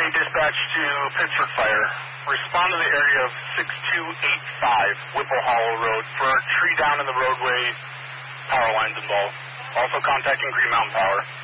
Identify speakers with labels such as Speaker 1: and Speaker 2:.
Speaker 1: dispatch to Pittsford Fire. Respond to the area of 6285 Whipple Hollow Road for a tree down in the roadway, power lines involved. Also contacting Green Mountain Power.